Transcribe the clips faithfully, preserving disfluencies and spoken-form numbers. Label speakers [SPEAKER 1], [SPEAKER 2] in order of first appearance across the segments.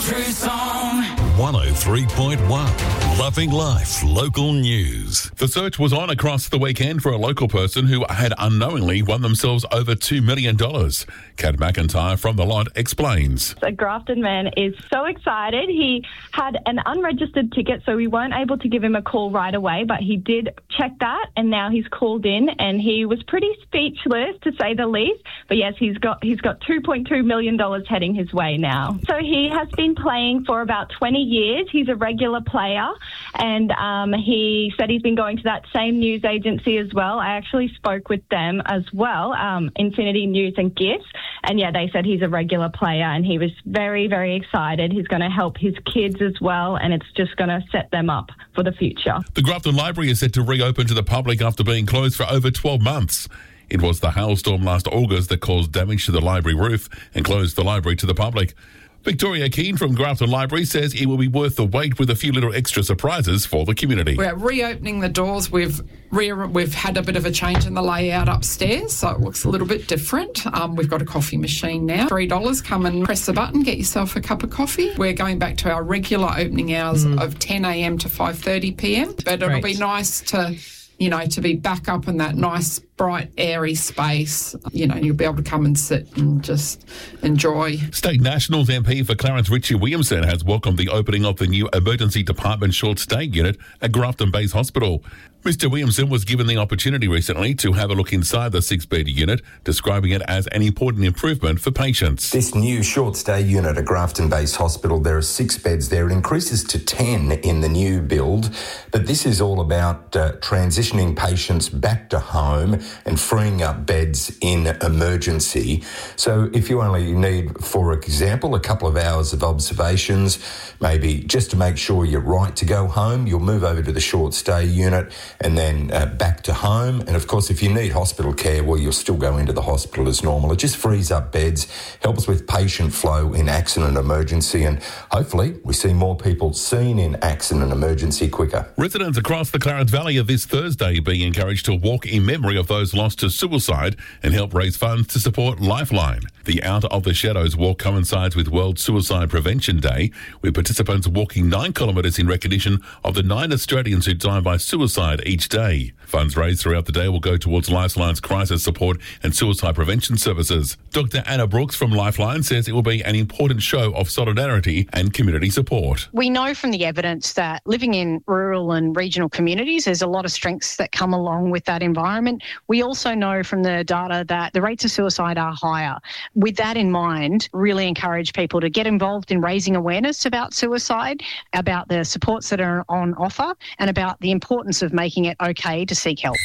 [SPEAKER 1] country song.
[SPEAKER 2] one oh three point one Loving Life Local News. The search was on across the weekend for a local person who had unknowingly won themselves over two million dollars. Kat McIntyre from The Lot explains.
[SPEAKER 3] A Grafton man is so excited. He had an unregistered ticket, so we weren't able to give him a call right away, but he did check that, and now he's called in, and he was pretty speechless, to say the least. But yes, he's got he's got two point two million dollars heading his way now. So he has been playing for about twenty years. He's a regular player, and um, he said he's been going to that same news agency as well. I actually spoke with them as well, um, Infinity News and Gifts, and yeah, they said he's a regular player, and he was very, very excited. He's going to help his kids as well, and it's just going to set them up for the future.
[SPEAKER 2] The Grafton Library is set to reopen to the public after being closed for over twelve months. It was the hailstorm last August that caused damage to the library roof and closed the library to the public. Victoria Keane from Grafton Library says it will be worth the wait with a few little extra surprises for the community.
[SPEAKER 4] We're reopening the doors. We've re- we've had a bit of a change in the layout upstairs, so it looks a little bit different. Um, we've got a coffee machine now. three dollars, come and press the button, get yourself a cup of coffee. We're going back to our regular opening hours mm. of ten a.m. to five thirty p.m. But it'll
[SPEAKER 5] Great.
[SPEAKER 4] be nice to, you know, to be back up in that nice, bright, airy space. You know, you'll be able to come and sit and just enjoy.
[SPEAKER 2] State Nationals M P for Clarence Ritchie Williamson has welcomed the opening of the new Emergency Department Short Stay Unit at Grafton Base Hospital. Mister Williamson was given the opportunity recently to have a look inside the six-bed unit, describing it as an important improvement for patients.
[SPEAKER 6] This new short stay unit at Grafton Base Hospital, there are six beds there. It increases to ten in the new build, but this is all about uh, transitioning patients back to home and freeing up beds in emergency. So if you only need, for example, a couple of hours of observations, maybe just to make sure you're right to go home, you'll move over to the short stay unit and then uh, back to home. And of course, if you need hospital care, well, you'll still go into the hospital as normal. It just frees up beds, helps with patient flow in accident emergency, and hopefully we see more people seen in accident emergency quicker.
[SPEAKER 2] Residents across the Clarence Valley are this Thursday being encouraged to walk in memory of those lost to suicide and help raise funds to support Lifeline. The Out of the Shadows walk coincides with World Suicide Prevention Day, with participants walking nine kilometres in recognition of the nine Australians who die by suicide each day. Funds raised throughout the day will go towards Lifeline's crisis support and suicide prevention services. Doctor Anna Brooks from Lifeline says it will be an important show of solidarity and community support.
[SPEAKER 7] We know from the evidence that living in rural and regional communities, there's a lot of strengths that come along with that environment. We also know from the data that the rates of suicide are higher. With that in mind, really encourage people to get involved in raising awareness about suicide, about the supports that are on offer, and about the importance of making it okay to seek help.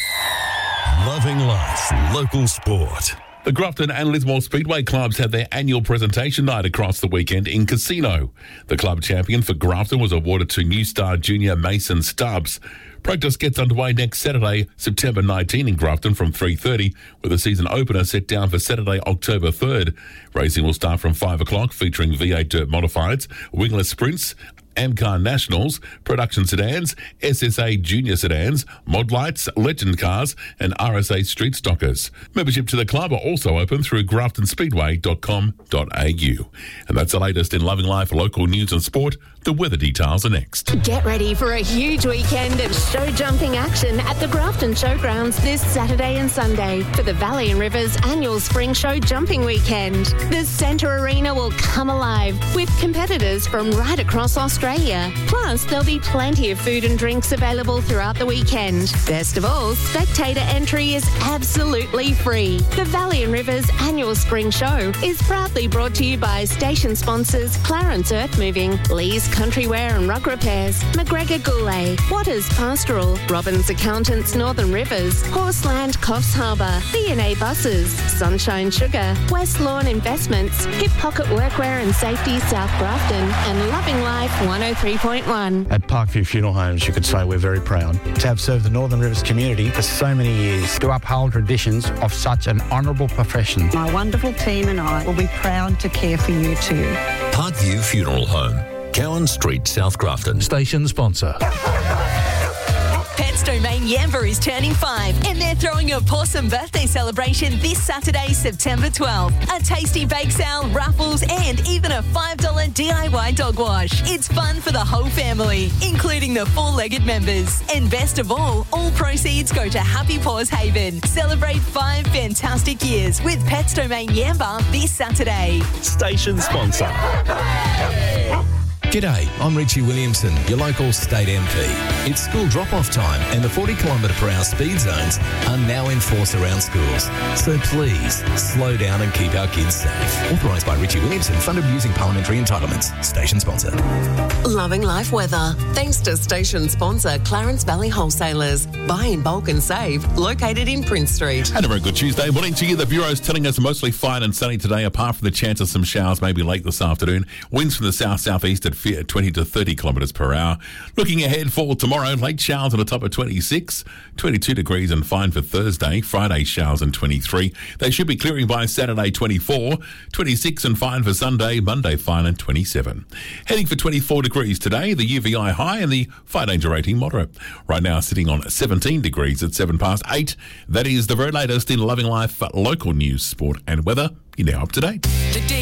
[SPEAKER 2] Loving Life Local Sport. The Grafton and Lismore Speedway clubs had their annual presentation night across the weekend in Casino. The club champion for Grafton was awarded to New Star junior Mason Stubbs. Practice gets underway next Saturday, September nineteenth in Grafton from three thirty, with a season opener set down for Saturday, October third. Racing will start from five o'clock, featuring V eight Dirt Modifieds, Wingless Sprints, Amcar Nationals, Production Sedans, S S A Junior Sedans, Mod Lights, Legend Cars and R S A Street Stockers. Membership to the club are also open through grafton speedway dot com dot a u. And that's the latest in Loving Life local news and sport. The weather details are next.
[SPEAKER 8] Get ready for a huge weekend of show jumping action at the Grafton Showgrounds this Saturday and Sunday for the Valley and Rivers annual Spring Show Jumping Weekend. The Centre Arena will come alive with competitors from right across Australia. Plus, there'll be plenty of food and drinks available throughout the weekend. Best of all, spectator entry is absolutely free. The Valley and Rivers annual Spring Show is proudly brought to you by station sponsors Clarence Earth Moving, Lee's Country Wear and Rug Repairs, McGregor Goulet, Waters Pastoral, Robbins Accountants Northern Rivers, Horseland Coffs Harbour, B and A Buses, Sunshine Sugar, West Lawn Investments, Hip Pocket Workwear and Safety South Grafton, and Loving Life one oh three point one.
[SPEAKER 5] At Parkview Funeral Homes, you could say we're very proud to have served the Northern Rivers community for so many years, to uphold traditions of such an honourable profession.
[SPEAKER 9] My wonderful team and I will be proud to care for you too.
[SPEAKER 2] Parkview Funeral Home, Cowan Street, South Grafton.
[SPEAKER 10] Station sponsor.
[SPEAKER 1] Pets Domain Yamba is turning five and they're throwing a Possum birthday celebration this Saturday, September twelfth. A tasty bake sale, raffles and even a five dollars D I Y dog wash. It's fun for the whole family, including the four-legged members. And best of all, all proceeds go to Happy Paws Haven. Celebrate five fantastic years with Pets Domain Yamba this Saturday.
[SPEAKER 10] Station sponsor.
[SPEAKER 11] G'day, I'm Richie Williamson, your local state M P. It's school drop-off time and the forty kilometre per hour speed zones are now enforced around schools. So please, slow down and keep our kids safe. Authorised by Richie Williamson, funded using parliamentary entitlements. Station sponsor.
[SPEAKER 12] Loving life weather. Thanks to station sponsor Clarence Valley Wholesalers. Buy in bulk and save. Located in Prince Street.
[SPEAKER 2] And a very good Tuesday morning to you. The Bureau's telling us mostly fine and sunny today, apart from the chance of some showers maybe late this afternoon. Winds from the south-southeast at twenty to thirty kilometres per hour. Looking ahead for tomorrow, late showers on a top of twenty-six, twenty-two degrees and fine for Thursday. Friday showers and twenty-three. They should be clearing by Saturday, twenty-four, twenty-six and fine for Sunday. Monday fine and twenty-seven. Heading for twenty-four degrees today, the U V I high and the fire danger rating moderate. Right now sitting on seventeen degrees at seven past eight. That is the very latest in Loving Life local news, sport and weather. You're now up to date.
[SPEAKER 1] The